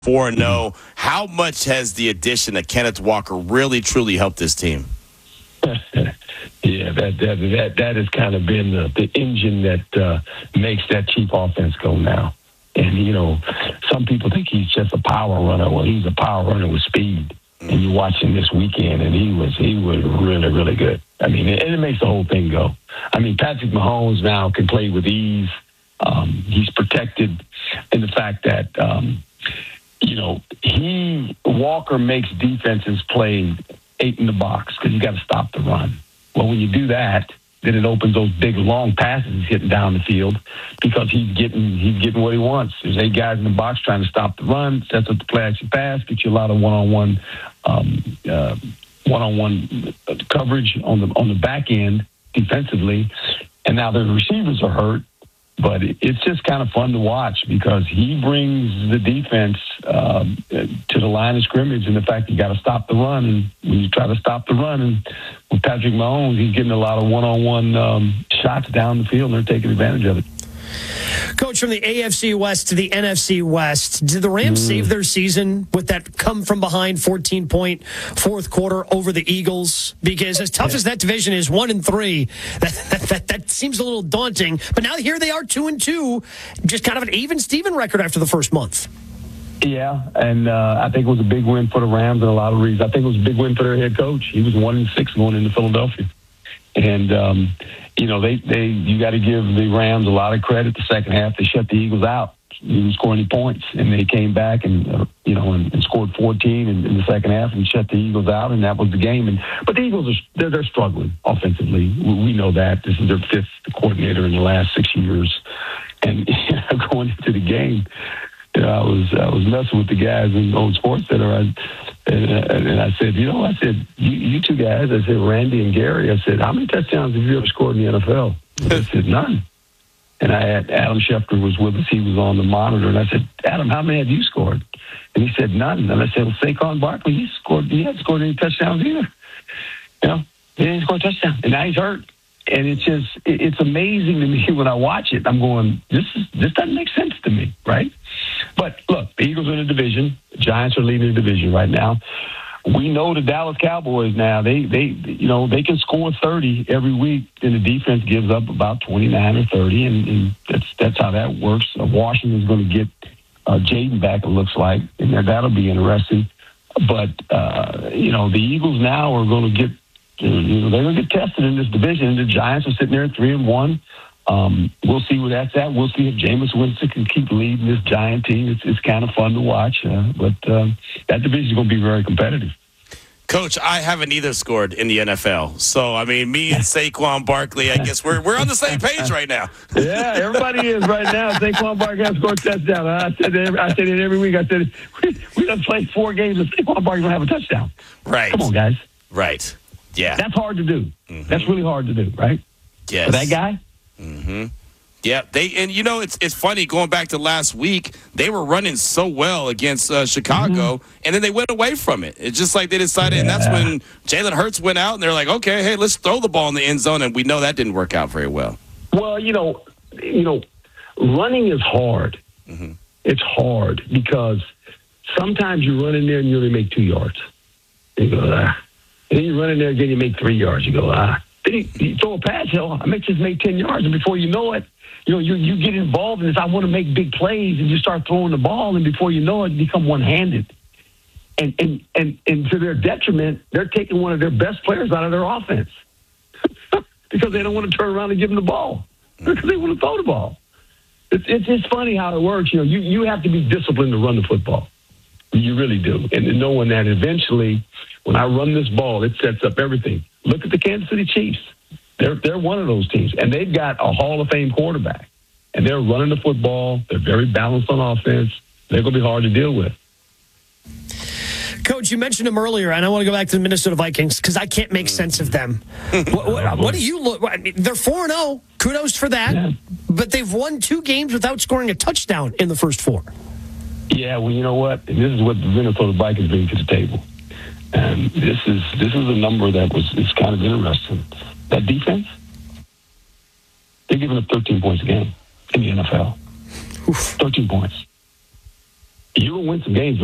4-0. How much has the addition of Kenneth Walker really, truly helped this team? Yeah, that has kind of been the engine that makes that Chief offense go now. And, some people think he's just a power runner. Well, he's a power runner with speed. And you watch him this weekend, and he was really, really good. I mean, and it makes the whole thing go. I mean, Patrick Mahomes now can play with ease. He's protected in the fact that, Walker makes defenses play 8 in the box because you got to stop the run. Well, when you do that, then it opens those big, long passes he's hitting down the field because he's getting what he wants. There's 8 guys in the box trying to stop the run, sets up the play action pass, gets you a lot of one-on-one coverage on the back end defensively. And now the receivers are hurt, but it's just kind of fun to watch because he brings the defense to the line of scrimmage, and the fact you got to stop the run. And when you try to stop the run, and with Patrick Mahomes, he's getting a lot of one-on-one shots down the field, and they're taking advantage of it. Coach, from the AFC West to the NFC West, did the Rams save their season with that come-from-behind 14-point fourth quarter over the Eagles? Because as tough as that division is, 1-3, that seems a little daunting. But now here they are, 2-2, just kind of an even-Steven record after the first month. Yeah, and I think it was a big win for the Rams in a lot of reasons. I think it was a big win for their head coach. He was 1-6 going into Philadelphia. And, you got to give the Rams a lot of credit. The second half, they shut the Eagles out. They didn't score any points. And they came back and scored 14 in the second half and shut the Eagles out, and that was the game. But the Eagles, they're struggling offensively. We know that. This is their 5th coordinator in the last 6 years. And going into the game, I was messing with the guys on Sports Center, and I said, you two guys, I said, Randy and Gary, I said, how many touchdowns have you ever scored in the NFL? I said, none. And I had Adam Schefter was with us. He was on the monitor, and I said, Adam, how many have you scored? And he said, none. And I said, well, Saquon Barkley, he hadn't scored any touchdowns either. He didn't score a touchdown, and now he's hurt. And it's amazing to me when I watch it. I'm going, this doesn't make sense to me, right? But look, the Eagles are in the division. The Giants are leading the division right now. We know the Dallas Cowboys now. They can score 30 every week, and the defense gives up about 29 or 30, and that's how that works. Washington's going to get Jaden back, it looks like, and that'll be interesting. But the Eagles now are going to get. They're going to get tested in this division. The Giants are sitting there at 3-1. We'll see where that's at. We'll see if Jameis Winston can keep leading this Giant team. It's kind of fun to watch, but that division is going to be very competitive. Coach, I haven't either scored in the NFL. So, I mean, me and Saquon Barkley, I guess we're on the same page right now. Yeah, everybody is right now. Saquon Barkley has scored a touchdown. I said it every week. I said, we done played 4 games and Saquon Barkley going to have a touchdown. Right. Come on, guys. Right. Yeah. That's hard to do. Mm-hmm. That's really hard to do, right? Yes. For that guy? Mm-hmm. Yeah, it's funny, going back to last week, they were running so well against Chicago, and then they went away from it. It's just like they decided, and that's when Jalen Hurts went out, and they're like, okay, hey, let's throw the ball in the end zone, and we know that didn't work out very well. Well, running is hard. Mm-hmm. It's hard because sometimes you run in there and you only make 2 yards. You go, And then you run in there again, you make 3 yards. You go, Then you throw a pass, I may just make 10 yards. And before you know it, you get involved in this. I want to make big plays, and you start throwing the ball, and before you know it, you become one-handed. And to their detriment, they're taking one of their best players out of their offense because they don't want to turn around and give them the ball because they want to throw the ball. It's just funny how it works. You have to be disciplined to run the football. You really do. And knowing that eventually, when I run this ball, it sets up everything. Look at the Kansas City Chiefs. They're one of those teams, and they've got a Hall of Fame quarterback, and they're running the football. They're very balanced on offense. They're going to be hard to deal with. Coach, you mentioned them earlier, and I want to go back to the Minnesota Vikings because I can't make sense of them. What do you look? I mean, they're 4-0. Kudos for that. Yeah. But they've won 2 games without scoring a touchdown in the first 4. Yeah, well, you know what? And this is what the Minnesota Vikings bring to the table. And this is a number that is kind of interesting. That defense, they're giving up 13 points a game in the NFL. 13 points. You will win some games.